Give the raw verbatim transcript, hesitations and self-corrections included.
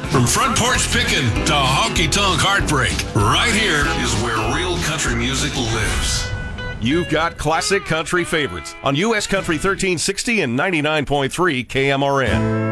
From front porch pickin' to honky-tonk heartbreak, right here is where real country music lives. You've got classic country favorites on U S Country thirteen sixty and ninety-nine point three K M R N.